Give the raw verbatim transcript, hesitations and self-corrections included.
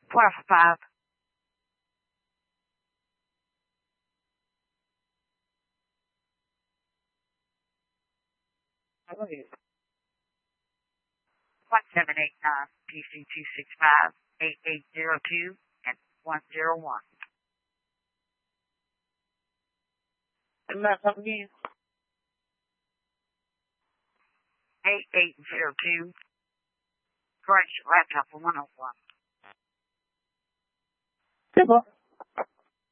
Four five. One seven eight nine P C two six five eight eight zero two and one zero one. Love you. Eight eight zero two. Correction laptop for one oh one. Good luck.